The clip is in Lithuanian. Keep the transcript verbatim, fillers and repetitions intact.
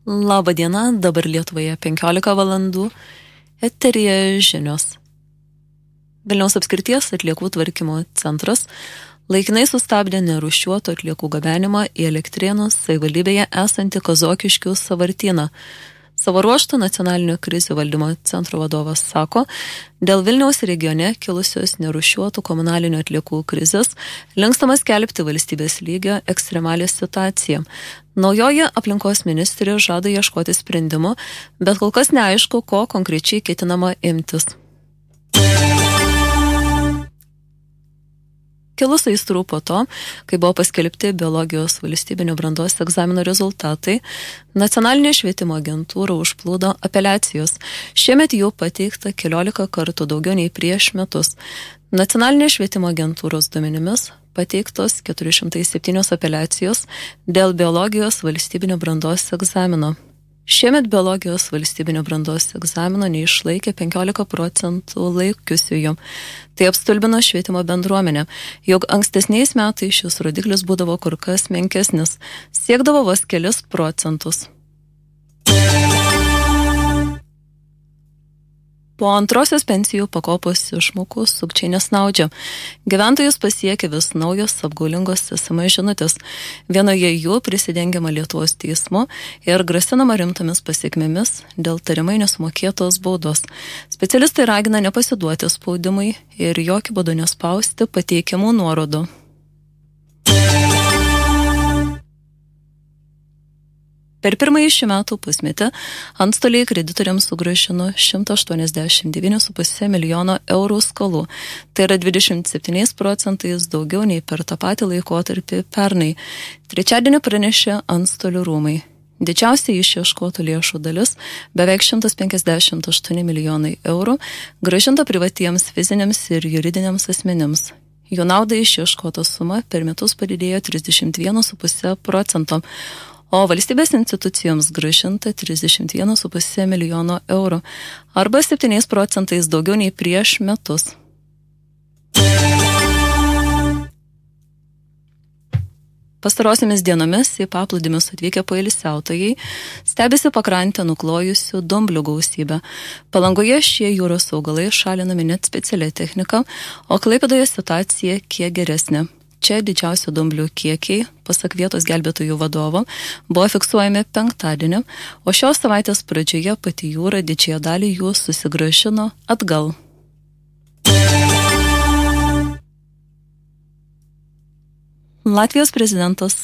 Labą dieną, dabar Lietuvoje penkiolika valandų, eteryje žinios. Vilniaus apskrities atliekų tvarkymo centras laikinai sustabdė nerūšiuotų atliekų gabenimą į Elektrėnus savivaldybėje esantį Kazokiškių sąvartyną. Savo ruožtu nacionalinio krizių valdymo centro vadovas sako, dėl Vilniaus regione kilusios nerūšiuotų komunalinių atliekų krizės linkstama skelbti valstybės lygio ekstremalią situaciją. Naujoji aplinkos ministrė žada ieškoti sprendimų, bet kol kas neaišku, ko konkrečiai ketinama imtis. Kilus aistrų po to, kai buvo paskelbti biologijos valstybinio brandos egzamino rezultatai, nacionalinė švietimo agentūra užplūdo apeliacijos. Šiemet jų pateikta keliolika kartų daugiau nei prieš metus. Nacionalinė švietimo agentūros duomenimis pateiktos keturi šimtai septynios apeliacijos dėl biologijos valstybinio brandos egzamino. Šiemet biologijos valstybinio brandos egzamino neišlaikė penkiolika procentų laikiusiųjų. Tai apstulbino švietimo bendruomenę, jog ankstesniais metais šis rodiklis būdavo kur kas menkesnis, siekdavo vos kelis procentus. Po antrosios pensijų pakopos išmokų sukčiai nesnaudžia. Gyventojus pasiekia vis naujos apgaulingos es em es žinutės. Vienoje jų prisidengiama Lietuvos teismu ir grasinama rimtomis pasiekmėmis dėl tariamai nesumokėtos baudos. Specialistai ragina nepasiduoti spaudimui ir jokiu būdu nespausti pateikiamų nuorodų. Per pirmąjį šių metų pusmetį antstoliai kreditoriams sugrąžino šimtą aštuoniasdešimt devynis su puse milijono eurų skolų. Tai yra dvidešimt septyniais procentais daugiau nei per tą patį laikotarpį pernai. Trečiadienį pranešė antstolių rūmai. Didžiausia išieškotų lėšų dalis, beveik šimtas penkiasdešimt aštuoni milijonai eurų, grąžinta privatiems fiziniams ir juridiniams asmenims. Jų naudai išieškota suma per metus padidėjo trisdešimt vienas su puse procento. O valstybės institucijoms grąžinta trisdešimt vienas su puse milijono eurų, arba septyniais procentais daugiau nei prieš metus. Pastarosiamis dienomis į paplūdimius atvykę poilsiautojai stebisi pakrantę nuklojusių dumblių gausybę. Palangoje šie jūros augalai šalinami net specialia technika, o Klaipėdoje situacija kiek geresnė. Čia didžiausi dumblių kiekiai, pasak vietos gelbėtojų vadovo, buvo fiksuojami penktadienį, o šios savaitės pradžioje pati jūra didžiąją dalį jų susigrąžino atgal. Latvijos prezidentas